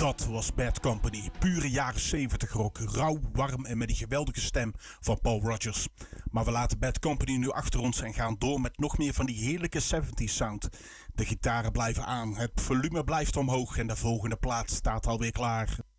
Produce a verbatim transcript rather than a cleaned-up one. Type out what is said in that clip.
Dat was Bad Company. Pure jaren zeventig rock. Rauw, warm en met die geweldige stem van Paul Rodgers. Maar we laten Bad Company nu achter ons en gaan door met nog meer van die heerlijke zeventies sound. De gitaren blijven aan, het volume blijft omhoog en de volgende plaat staat alweer klaar.